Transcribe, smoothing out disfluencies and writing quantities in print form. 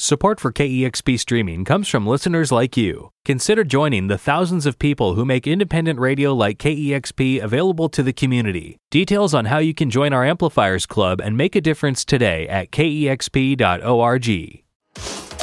Support for KEXP streaming comes from listeners like you. Consider joining the thousands of people who make independent radio like KEXP available to the community. Details on how you can join our Amplifiers Club and make a difference today at kexp.org.